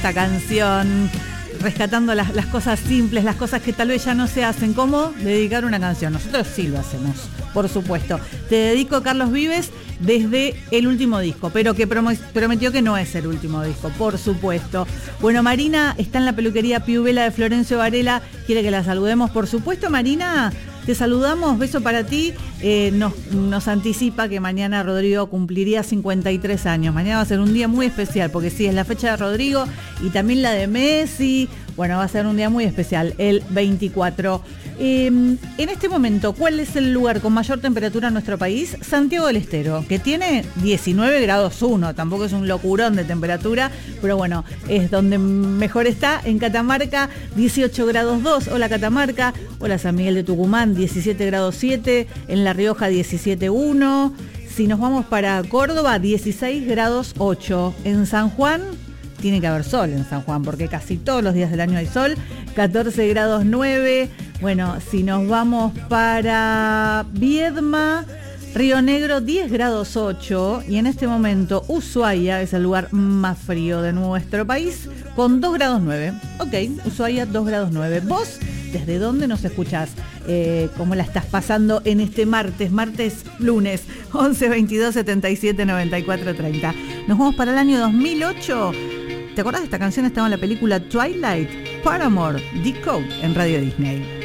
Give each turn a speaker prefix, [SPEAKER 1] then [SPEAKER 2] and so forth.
[SPEAKER 1] esta canción, rescatando las cosas simples, las cosas que tal vez ya no se hacen. ¿Cómo dedicar una canción? Nosotros sí lo hacemos, por supuesto. Te dedico, Carlos Vives, desde el último disco, pero que prometió que no es el último disco, por supuesto. Bueno, Marina está en la peluquería Piuvela de Florencio Varela, quiere que la saludemos, por supuesto. Marina, te saludamos, beso para ti. Nos anticipa que mañana Rodrigo cumpliría 53 años. Mañana va a ser un día muy especial, porque sí, es la fecha de Rodrigo y también la de Messi. Bueno, va a ser un día muy especial, el 24. En este momento, ¿cuál es el lugar con mayor temperatura en nuestro país? Santiago del Estero, que tiene 19 grados 1, tampoco es un locurón de temperatura, pero bueno, es donde mejor está. En Catamarca, 18 grados 2, hola Catamarca, hola San Miguel de Tucumán, 17 grados 7, en La Rioja 17,1, si nos vamos para Córdoba, 16 grados 8, en San Juan, tiene que haber sol en San Juan, porque casi todos los días del año hay sol, 14 grados 9, bueno, si nos vamos para Viedma, Río Negro, 10 grados 8, y en este momento Ushuaia es el lugar más frío de nuestro país, con 2 grados 9. Ok, Ushuaia, 2 grados 9. ¿Vos desde dónde nos escuchás? ¿Cómo la estás pasando en este lunes, 11 22 77 94 30? Nos vamos para el año 2008. ¿Te acordás de esta canción? Estaba en la película Twilight, Paramore, Decode, en Radio Disney.